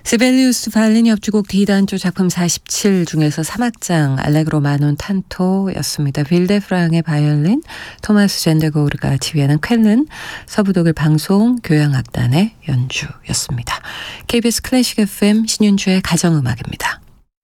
시벨리우스 바이올린 협주곡 D단조 작품 47 중에서 3악장 알레그로 마논 탄토였습니다. 빌데프랑의 바이올린, 토마스 젠데고르가 지휘하는 쾰른, 서부독일 방송 교향악단의 연주였습니다. KBS 클래식 FM 신윤주의 가정음악입니다.